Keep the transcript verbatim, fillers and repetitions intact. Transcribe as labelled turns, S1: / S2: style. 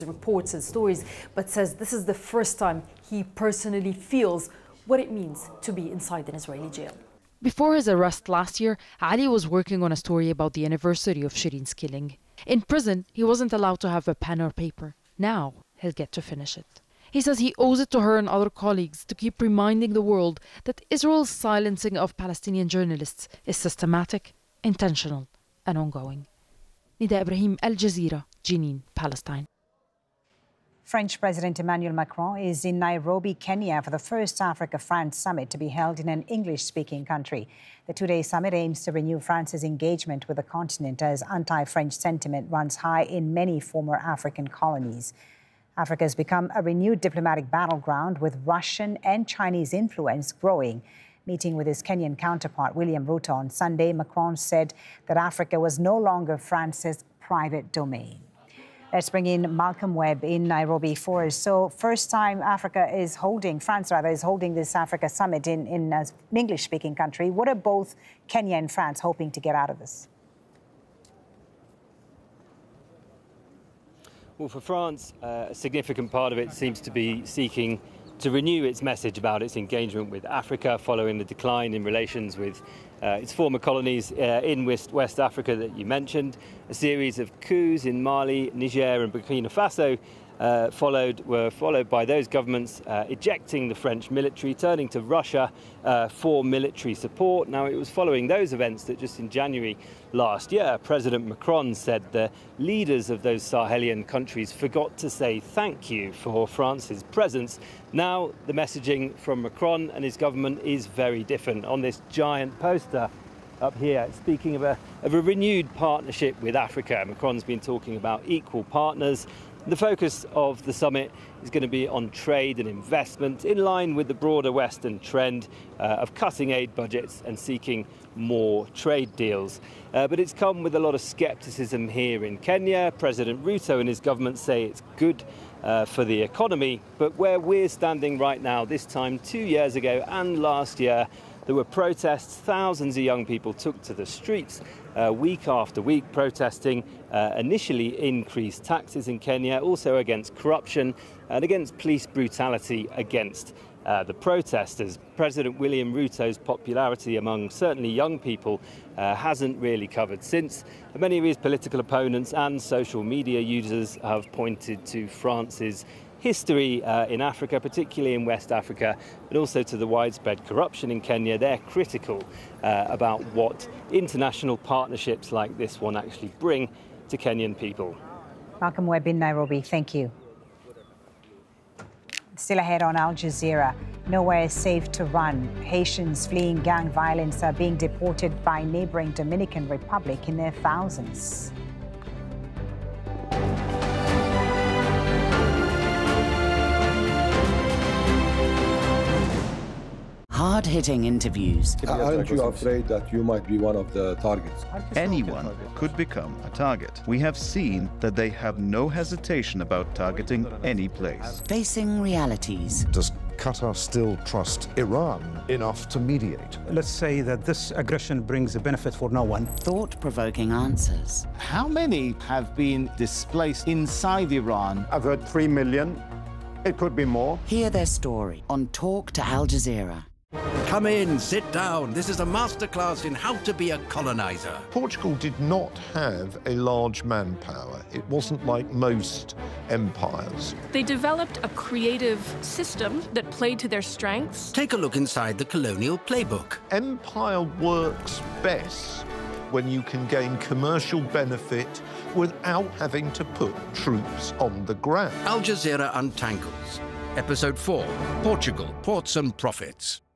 S1: reports and stories, but says this is the first time he personally feels what it means to be inside an Israeli jail. Before his arrest last year, Ali was working on a story about the anniversary of Shireen's killing. In prison, he wasn't allowed to have a pen or paper. Now, he'll get to finish it. He says he owes it to her and other colleagues to keep reminding the world that Israel's silencing of Palestinian journalists is systematic, intentional, and ongoing. Nida Ibrahim, Al Jazeera, Jenin, Palestine.
S2: French President Emmanuel Macron is in Nairobi, Kenya, for the first Africa-France summit to be held in an English-speaking country. The two-day summit aims to renew France's engagement with the continent as anti-French sentiment runs high in many former African colonies. Africa has become a renewed diplomatic battleground with Russian and Chinese influence growing. Meeting with his Kenyan counterpart, William Ruto, on Sunday, Macron said that Africa was no longer France's private domain. Let's bring in Malcolm Webb in Nairobi for us. So, first time Africa is holding, France rather, is holding this Africa summit in, in an English-speaking country. What are both Kenya and France hoping to get out of this?
S3: Well, for France, uh, a significant part of it seems to be seeking to renew its message about its engagement with Africa following the decline in relations with uh, its former colonies uh, in West, West Africa that you mentioned. A series of coups in Mali, Niger and Burkina Faso uh, followed were followed by those governments uh, ejecting the French military, turning to Russia uh, for military support. Now, it was following those events that just in January last year, President Macron said the leaders of those Sahelian countries forgot to say thank you for France's presence. Now, the messaging from Macron and his government is very different. On this giant poster up here, speaking of a, of a renewed partnership with Africa, Macron's been talking about equal partners. The focus of the summit is going to be on trade and investment, in line with the broader Western trend uh, of cutting aid budgets and seeking more trade deals. Uh, but it's come with a lot of scepticism here in Kenya. President Ruto and his government say it's good uh, for the economy. But where we're standing right now, this time two years ago and last year, there were protests. Thousands of young people took to the streets uh, week after week, protesting uh, initially increased taxes in Kenya, also against corruption and against police brutality against uh, the protesters. President William Ruto's popularity among certainly young people uh, hasn't really covered since. Many of his political opponents and social media users have pointed to France's history uh, in Africa, particularly in West Africa, but also to the widespread corruption in Kenya. They're critical uh, about what international partnerships like this one actually bring to Kenyan people.
S2: Malcolm Webb in Nairobi, thank you. Still ahead on Al Jazeera, nowhere is safe to run. Haitians fleeing gang violence are being deported by neighboring Dominican Republic in their thousands.
S4: Hard-hitting interviews.
S5: Aren't you afraid that you might be one of the targets?
S6: Anyone could become a target. We have seen that they have no hesitation about targeting any place.
S4: Facing realities.
S7: Does Qatar still trust Iran enough to mediate?
S8: Let's say that this aggression brings a benefit for no one.
S4: Thought-provoking answers.
S9: How many have been displaced inside Iran?
S10: I've heard three million. It could be more.
S4: Hear their story on Talk to Al Jazeera.
S11: Come in, sit down. This is a masterclass in how to be a colonizer.
S7: Portugal did not have a large manpower. It wasn't like most empires.
S12: They developed a creative system that played to their strengths.
S11: Take a look inside the colonial playbook.
S7: Empire works best when you can gain commercial benefit without having to put troops on the ground.
S11: Al Jazeera Untangles. Episode four, Portugal, Ports and Profits.